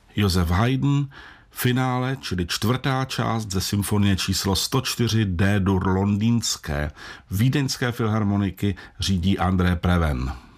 Josef Haydn, finále, čili čtvrtá část ze symfonie číslo 104 D-dur londýnské. Vídeňské filharmoniky řídí André Preven.